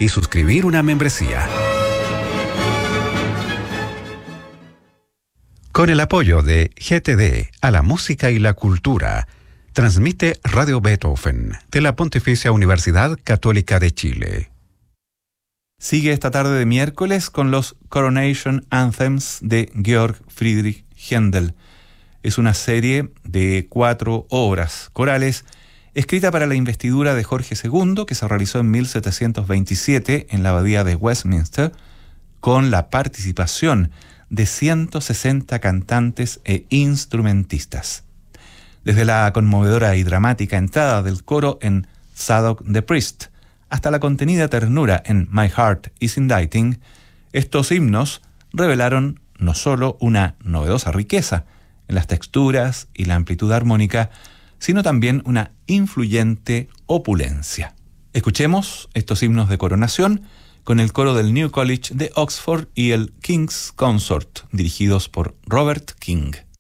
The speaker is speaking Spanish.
y suscribir una membresía. Con el apoyo de GTD a la música y la cultura, transmite Radio Beethoven de la Pontificia Universidad Católica de Chile. Sigue esta tarde de miércoles con los Coronation Anthems de Georg Friedrich Händel. Es una serie de 4 obras corales escrita para la investidura de Jorge II, que se realizó en 1727 en la abadía de Westminster, con la participación de 160 cantantes e instrumentistas. Desde la conmovedora y dramática entrada del coro en Zadok the Priest hasta la contenida ternura en My Heart is Indicting, estos himnos revelaron no solo una novedosa riqueza en las texturas y la amplitud armónica, sino también una influyente opulencia. Escuchemos estos himnos de coronación con el coro del New College de Oxford y el King's Consort, dirigidos por Robert King.